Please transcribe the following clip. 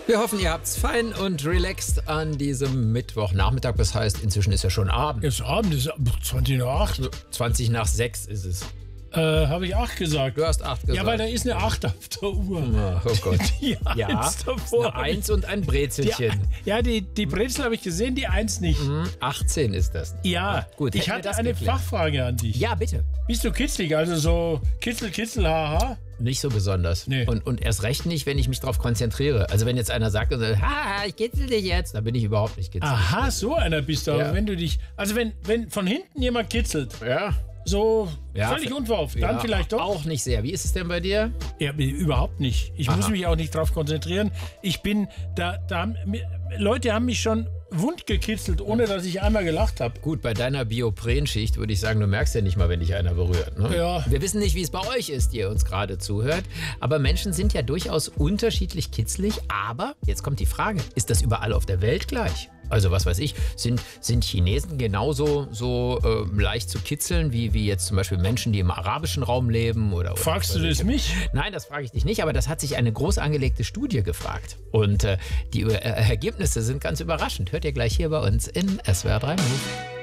Wir hoffen, ihr habt's fein und relaxed an diesem Mittwochnachmittag. Das heißt, inzwischen ist ja schon Abend. Ist Abend, ist 20 nach 8. 20 nach 6 ist es. Habe ich 8 gesagt. Du hast 8 gesagt. Ja, weil da ist eine 8 auf der Uhr. Oh Gott. Die Ja, 1 davor. eine 1 und ein Brezelchen. Die Brezel habe ich gesehen, die 1 nicht. 18 ist das. Ja, Gut, ich hätten wir hatte das eine geklärt. Fachfrage an dich. Ja, bitte. Bist du kitzlig, also so kitzel, haha? Nicht so besonders. Nee. Und erst recht nicht, wenn ich mich darauf konzentriere. Also wenn jetzt einer sagt, ha, ich kitzel dich jetzt, dann bin ich überhaupt nicht kitzelig. Aha, so einer bist du. Aber Ja. wenn du dich, also wenn von hinten jemand kitzelt, Ja. so Ja, völlig unverhofft, dann Ja, vielleicht doch. Auch nicht sehr. Wie ist es denn bei dir? Ja, überhaupt nicht. Ich muss mich auch nicht drauf konzentrieren. Ich bin, Leute haben mich schon wund gekitzelt, ohne dass ich einmal gelacht habe. Gut, bei deiner Bioprenschicht würde ich sagen, du merkst ja nicht mal, wenn dich einer berührt. Ne? Ja. Wir wissen nicht, wie es bei euch ist, die ihr uns gerade zuhört. Aber Menschen sind ja durchaus unterschiedlich kitzlig. Aber, jetzt kommt die Frage, ist das überall auf der Welt gleich? Also was weiß ich, sind Chinesen genauso leicht zu kitzeln wie jetzt zum Beispiel Menschen, die im arabischen Raum leben? Oder Fragst du das mich? Nein, das frage ich dich nicht, aber das hat sich eine groß angelegte Studie gefragt. Und die Ergebnisse sind ganz überraschend. Hört ihr gleich hier bei uns in SWR 3 Move.